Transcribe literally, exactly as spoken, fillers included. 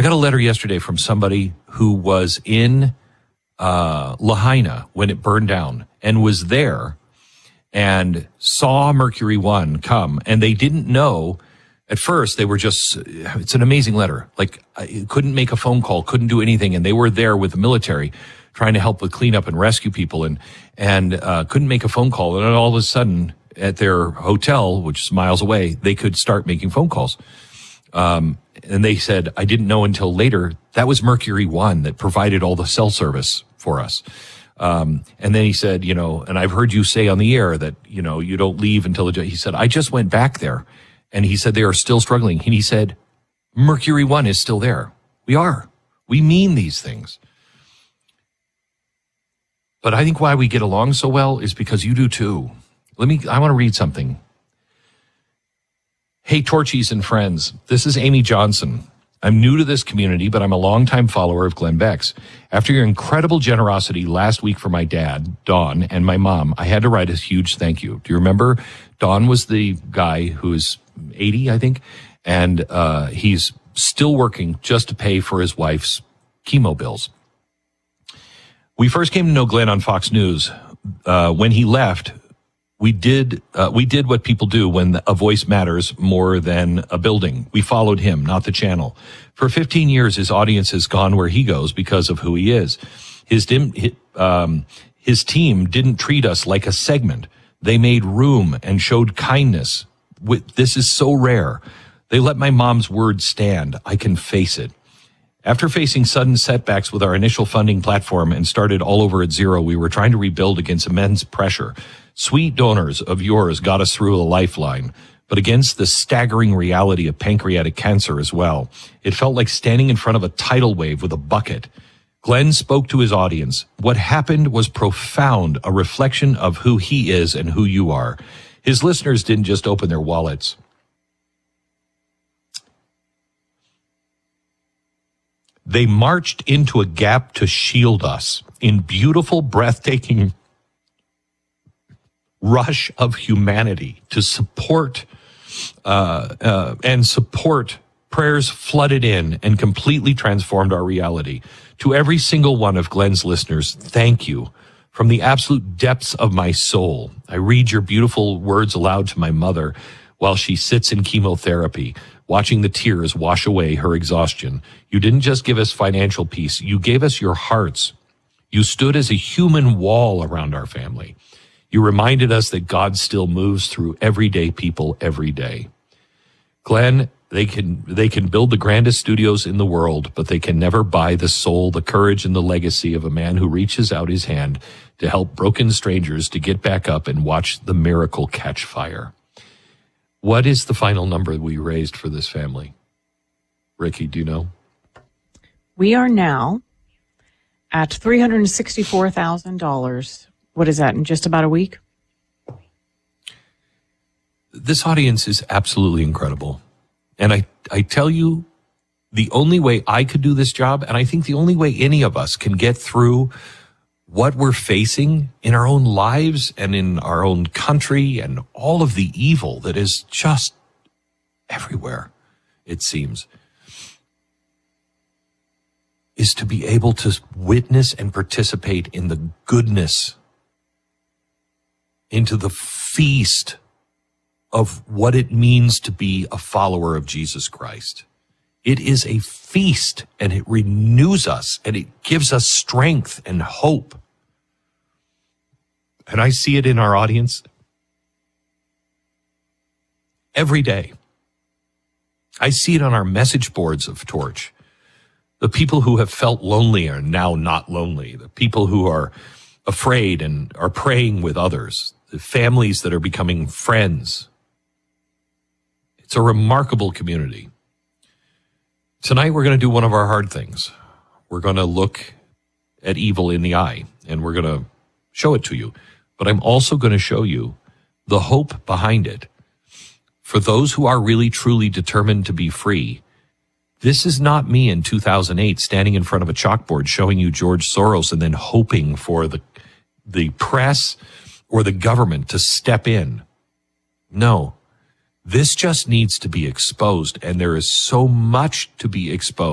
I got a letter yesterday from somebody who was in uh, Lahaina when it burned down and was there and saw Mercury One come, and they didn't know. At first, they were just, it's an amazing letter. Like, I couldn't make a phone call, couldn't do anything, and they were there with the military trying to help with cleanup and rescue people, and and uh, couldn't make a phone call. And then all of a sudden, at their hotel, which is miles away, they could start making phone calls. Um, and they said, I didn't know until later, that was Mercury One that provided all the cell service for us. Um, and then he said, you know, and I've heard you say on the air that, you know, you don't leave until the, he said, I just went back there. And he said, they are still struggling. And he said, Mercury One is still there. We are. We mean these things. But I think why we get along so well is because you do too. Let me, I want to read something. Hey, Torchies and friends, this is Amy Johnson. I'm new to this community, but I'm a longtime follower of Glenn Beck's. After your incredible generosity last week for my dad, Don, and my mom, I had to write a huge thank you. Do you remember? Don was the guy who is eighty, I think, and uh he's still working just to pay for his wife's chemo bills. We first came to know Glenn on Fox News. Uh when he left, we did uh, we did what people do when a voice matters more than a building. We followed him, not the channel. For fifteen years, his audience has gone where he goes because of who he is. His dim, um, his team didn't treat us like a segment. They made room and showed kindness. This is so rare. They let my mom's word stand. I can face it. After facing sudden setbacks with our initial funding platform and started all over at zero, we were trying to rebuild against immense pressure. Sweet donors of yours got us through a lifeline, but against the staggering reality of pancreatic cancer as well. It felt like standing in front of a tidal wave with a bucket. Glenn spoke to his audience. What happened was profound, a reflection of who he is and who you are. His listeners didn't just open their wallets. They marched into a gap to shield us in beautiful, breathtaking rush of humanity to support uh, uh, and support. Prayers flooded in and completely transformed our reality. To every single one of Glenn's listeners, thank you. From the absolute depths of my soul, I read your beautiful words aloud to my mother while she sits in chemotherapy, watching the tears wash away her exhaustion. You didn't just give us financial peace. You gave us your hearts. You stood as a human wall around our family. You reminded us that God still moves through everyday people every day. Glenn, they can they can build the grandest studios in the world, but they can never buy the soul, the courage, and the legacy of a man who reaches out his hand to help broken strangers to get back up and watch the miracle catch fire. What is the final number we raised for this family? Ricky, do you know? We are now at three hundred sixty-four thousand dollars. What is that, in just about a week? This audience is absolutely incredible. And I, I tell you, the only way I could do this job, and I think the only way any of us can get through what we're facing in our own lives and in our own country and all of the evil that is just everywhere, it seems, is to be able to witness and participate in the goodness, into the feast of what it means to be a follower of Jesus Christ. It is a feast, and it renews us, and it gives us strength and hope. And I see it in our audience every day. I see it on our message boards of Torch. The people who have felt lonely are now not lonely. The people who are afraid and are praying with others. The families that are becoming friends. It's a remarkable community. Tonight we're going to do one of our hard things. We're going to look at evil in the eye, and we're going to show it to you. But I'm also going to show you the hope behind it. For those who are really, truly determined to be free, this is not me in two thousand eight standing in front of a chalkboard showing you George Soros and then hoping for the, the press or the government to step in. No. This just needs to be exposed, and there is so much to be exposed.